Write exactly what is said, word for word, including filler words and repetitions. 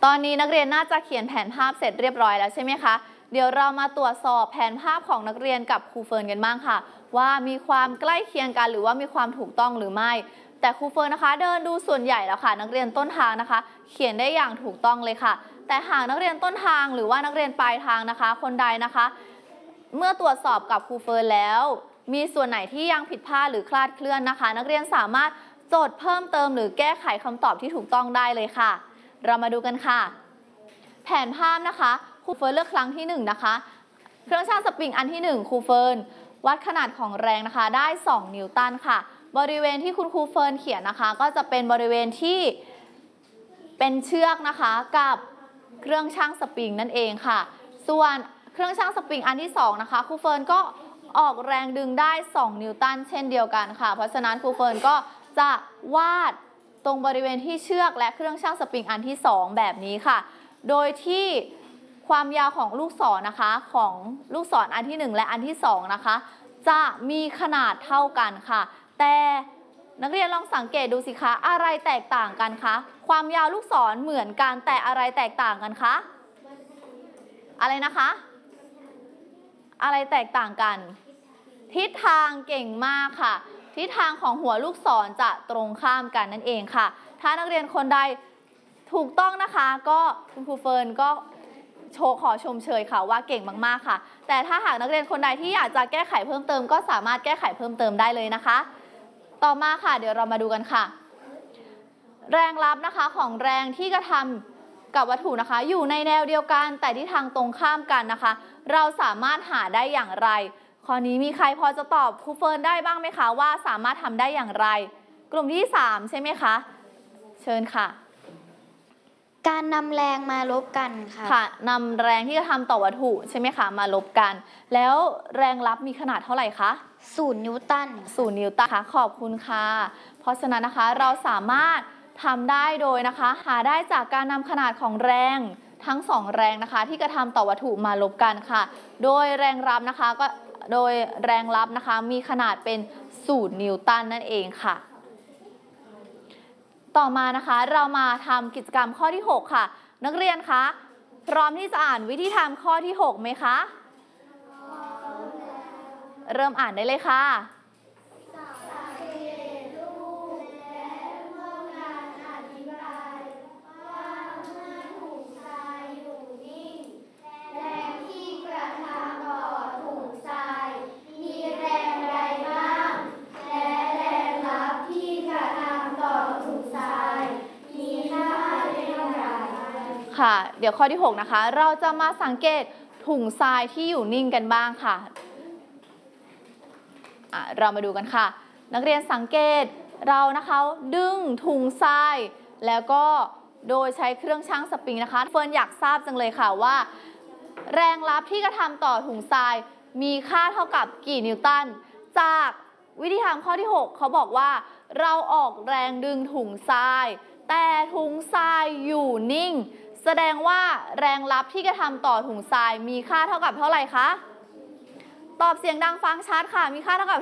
ตอนนี้นักเรียนน่าจะเขียนแผนภาพเสร็จเรียบร้อยแล้วใช่ไหมคะเดี๋ยวเรามาตรวจสอบแผนภาพของนักเรียนกับครูเฟิร์นกันบ้างค่ะว่ามีความใกล้เคียงกันหรือว่ามีความถูกต้องหรือไม่แต่ครูเฟิร์นนะคะเดินดูส่วนใหญ่แล้วค่ะนักเรียนต้นทางนะคะเขียนได้อย่างถูกต้องเลยค่ะแต่หากนักเรียนต้นทางหรือว่านักเรียนปลายทางนะคะคนใดนะคะเมื่อตรวจสอบกับครูเฟิร์นแล้วมีส่วนไหนที่ยังผิดพลาดหรือคลาดเคลื่อนนะคะนักเรียนสามารถจดเพิ่มเติมหรือแก้ไขคำตอบที่ถูกต้องได้เลยค่ะเรามาดูกันค่ะแผนภาพนะคะครูเฟิร์นเลือกครั้งที่หนึ่งนะคะเครื่องชั่งสปริงอันที่หนึ่งครูเฟิร์นวัดขนาดของแรงนะคะได้สองนิวตันค่ะบริเวณที่คุณครูเฟิร์นเขียนนะคะก็จะเป็นบริเวณที่เป็นเชือกนะคะกับเครื่องชั่งสปริงนั่นเองค่ะส่วนเครื่องชั่งสปริงอันที่สองนะคะครูเฟิร์นก็ออกแรงดึงได้สองนิวตันเช่นเดียวกันค่ะเพราะฉะนั้นครูเฟิร์นก็จะวาดตรงบริเวณที่เชือกและเครื่องชั่งสปริงอันที่สองแบบนี้ค่ะโดยที่ความยาวของลูกศรนะคะของลูกศรอันที่หนึ่งและอันที่สองนะคะจะมีขนาดเท่ากันค่ะแต่นักเรียนลองสังเกตดูสิคะอะไรแตกต่างกันคะความยาวลูกศรเหมือนกันแต่อะไรแตกต่างกันคะอะไรนะคะอะไรแตกต่างกันทิศทางเก่งมากค่ะทิศทางของหัวลูกศรจะตรงข้ามกันนั่นเองค่ะถ้านักเรียนคนใดถูกต้องนะคะก็คุณครูเฟิร์นก็โชว์ขอชมเชยค่ะว่าเก่งมากๆค่ะแต่ถ้าหากนักเรียนคนใดที่อยากจะแก้ไขเพิ่มเติมก็สามารถแก้ไขเพิ่มเติมได้เลยนะคะต่อมาค่ะเดี๋ยวเรามาดูกันค่ะแรงรับนะคะของแรงที่กระทำกับวัตถุนะคะอยู่ในแนวเดียวกันแต่ที่ทางตรงข้ามกันนะคะเราสามารถหาได้อย่างไรข้อนี้มีใครพอจะตอบครูเฟิร์นได้บ้างไหมคะว่าสามารถทำได้อย่างไรกลุ่มที่สามใช่ไหมคะเชิญค่ะการนำแรงมาลบกันค่ะค่ะนำแรงที่กระทำต่อวัตถุใช่ไหมคะมาลบกันแล้วแรงรับมีขนาดเท่าไหร่คะศูนย์นิวตันศูนย์นิวตันค่ะขอบคุณค่ะเพราะฉะนั้นนะคะเราสามารถทำได้โดยนะคะหาได้จากการนำขนาดของแรงทั้งสองแรงนะคะที่กระทำต่อวัตถุมาลบกันค่ะโดยแรงรับนะคะก็โดยแรงรับนะคะมีขนาดเป็นศูนย์นิวตันนั่นเองค่ะต่อมานะคะเรามาทำกิจกรรมข้อที่หกค่ะนักเรียนคะพร้อมที่จะอ่านวิธีทำข้อที่หกไหมคะเริ่มอ่านได้เลยค่ะค่ะเดี๋ยวข้อที่หกนะคะเราจะมาสังเกตถุงทรายที่อยู่นิ่งกันบ้างค่ะอ่ะเรามาดูกันค่ะนักเรียนสังเกตเรานะคะดึงถุงทรายแล้วก็โดยใช้เครื่องชั่งสปริงนะคะเฟิร์นอยากทราบจังเลยค่ะว่าแรงรับที่กระทำต่อถุงทรายมีค่าเท่ากับกี่นิวตันจากวิธีทำข้อที่หกเขาบอกว่าเราออกแรงดึงถุงทรายแต่ถุงทรายอยู่นิ่งแสดงว่าแรงรับที่กระทำต่อถุงทรายมีค่าเท่ากับเท่าไหร่คะตอบเสียงดังฟังชัดค่ะมีค่าเท่ากับ